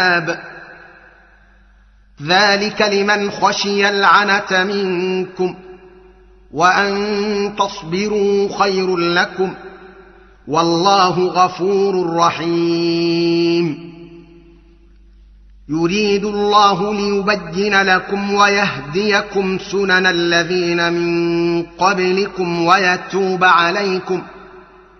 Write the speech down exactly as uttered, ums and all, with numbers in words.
ذلك لمن خشي العنت منكم وأن تصبروا خير لكم والله غفور رحيم. يريد الله ليبين لكم ويهديكم سنن الذين من قبلكم ويتوب عليكم